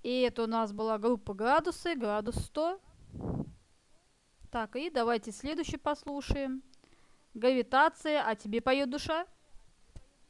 И это у нас была группа «Градусы», градус 100. Так, и давайте следующий послушаем. «Гравитация», а тебе поет душа?